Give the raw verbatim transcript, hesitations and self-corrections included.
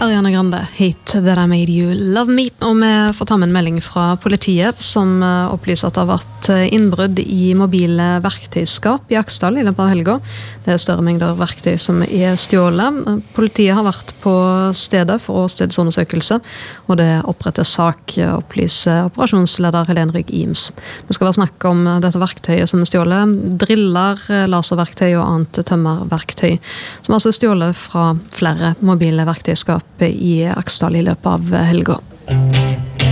Ariana Grande, Hate That I Made You Love Me. Og vi får ta med en melding fra politiet som opplyser at det har vært innbrudd i mobile verktøyskap i Aksdal i løpet av helga. Det er større mengder verktøy som er stjålet. Politiet har vært på stedet for åstedsundersøkelse, og det oppretter sak, opplyser operasjonsleder Helene Rygg Ims. Det skal være snakk om dette verktøyet som er stjålet, driller, laserverktøy og annet tømmerverktøy, som altså er stjålet fra flere mobile verktøyskap i Aksdal i løpet av helga.